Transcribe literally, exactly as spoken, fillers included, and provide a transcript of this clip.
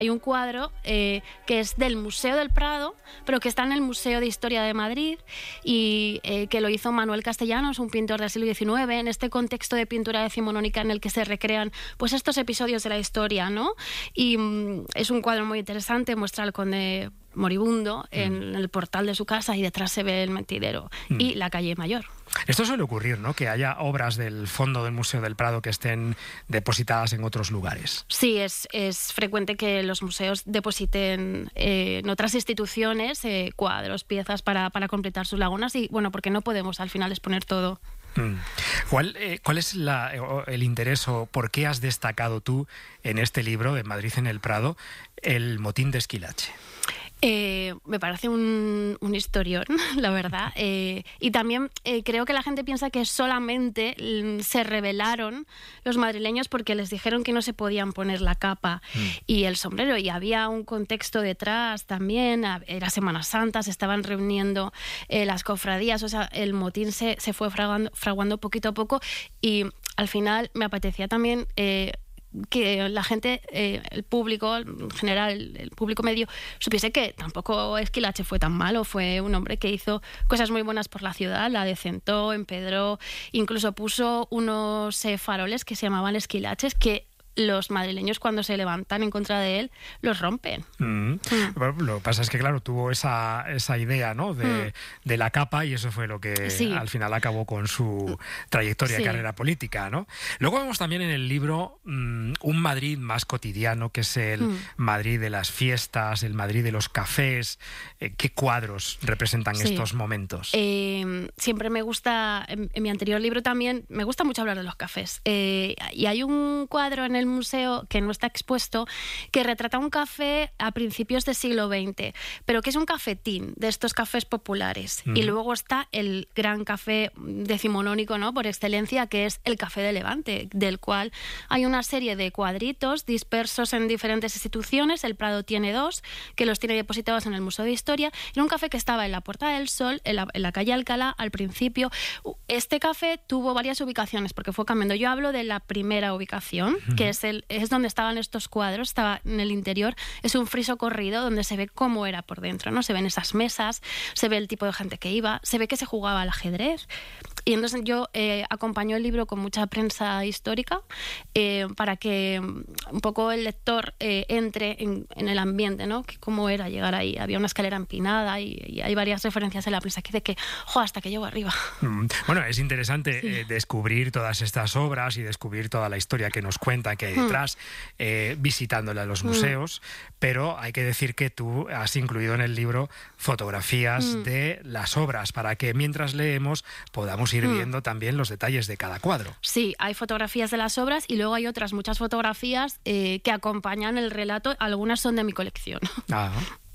Hay un cuadro eh, que es del Museo del Prado, pero que está en el Museo de Historia de Madrid y eh, que lo hizo Manuel Castellanos, un pintor del siglo diecinueve, en este contexto de pintura decimonónica en el que se recrean pues, estos episodios de la historia, ¿no? Y mm, es un cuadro muy interesante, muestra al conde moribundo en mm. el portal de su casa y detrás se ve el mentidero mm. y la calle Mayor. Esto suele ocurrir, ¿no? Que haya obras del fondo del Museo del Prado que estén depositadas en otros lugares. Sí, es, es frecuente que los museos depositen eh, en otras instituciones eh, cuadros, piezas para, para completar sus lagunas y, bueno, porque no podemos al final exponer todo. Mm. ¿Cuál, eh, ¿Cuál es la, el interés o por qué has destacado tú en este libro, de Madrid en el Prado, el motín de Esquilache? Eh, me parece un, un historión, la verdad. Eh, y también eh, creo que la gente piensa que solamente se rebelaron los madrileños porque les dijeron que no se podían poner la capa mm. y el sombrero. Y había un contexto detrás también. Era Semana Santa, se estaban reuniendo eh, las cofradías. O sea, el motín se, se fue fraguando, fraguando poquito a poco. Y al final me apetecía también... Eh, que la gente, eh, el público en general, el, el público medio, supiese que tampoco Esquilache fue tan malo. Fue un hombre que hizo cosas muy buenas por la ciudad, la decentó, empedró, incluso puso unos eh, faroles que se llamaban esquilaches que los madrileños cuando se levantan en contra de él los rompen. Mm. Mm. Bueno, lo que pasa es que, claro, tuvo esa, esa idea, ¿no? de, mm. de la capa y eso fue lo que sí. al final acabó con su trayectoria y sí. carrera política, ¿no? Luego vemos también en el libro mm, un Madrid más cotidiano, que es el mm. Madrid de las fiestas, el Madrid de los cafés. Eh, ¿Qué cuadros representan sí. estos momentos? Eh, siempre me gusta, en, en mi anterior libro también, me gusta mucho hablar de los cafés. Eh, y hay un cuadro en el museo que no está expuesto que retrata un café a principios del siglo veinte, pero que es un cafetín de estos cafés populares. Mm. Y luego está el gran café decimonónico, ¿no?, por excelencia, que es el Café de Levante, del cual hay una serie de cuadritos dispersos en diferentes instituciones. El Prado tiene dos, que los tiene depositados en el Museo de Historia. Era un café que estaba en la Puerta del Sol, en la, en la calle Alcalá, al principio. Este café tuvo varias ubicaciones porque fue cambiando. Yo hablo de la primera ubicación, mm. que Es, el, es donde estaban estos cuadros, estaba en el interior. Es un friso corrido donde se ve cómo era por dentro, ¿no? Se ven esas mesas, se ve el tipo de gente que iba, se ve que se jugaba al ajedrez. Y entonces yo eh, acompaño el libro con mucha prensa histórica eh, para que un poco el lector eh, entre en, en el ambiente, ¿no? Que cómo era llegar ahí. Había una escalera empinada y, y hay varias referencias en la prensa que dice que, jo, hasta que llego arriba. Mm, bueno, es interesante sí. eh, descubrir todas estas obras y descubrir toda la historia que nos cuentan que hay detrás, mm. eh, visitándole a los museos, mm. pero hay que decir que tú has incluido en el libro fotografías mm. de las obras para que mientras leemos podamos ir viendo mm. también los detalles de cada cuadro. Sí, hay fotografías de las obras y luego hay otras muchas fotografías eh, que acompañan el relato. Algunas son de mi colección. Ah.